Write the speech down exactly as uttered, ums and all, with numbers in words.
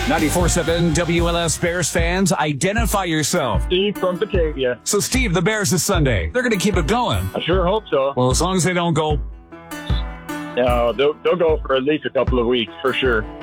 ninety-four point seven W L S Bears fans, identify yourself. Steve from Batavia. So, Steve, the Bears this Sunday, they're going to keep it going. I sure hope so. Well, as long as they don't go. No, they'll, they'll go for at least a couple of weeks, for sure.